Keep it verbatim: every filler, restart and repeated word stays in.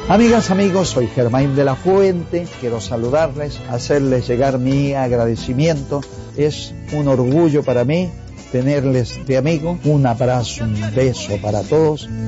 Amigas, amigos, soy Germain de la Fuente, quiero saludarles, hacerles llegar mi agradecimiento. Es un orgullo para mí tenerles de amigo. Un abrazo, un beso para todos.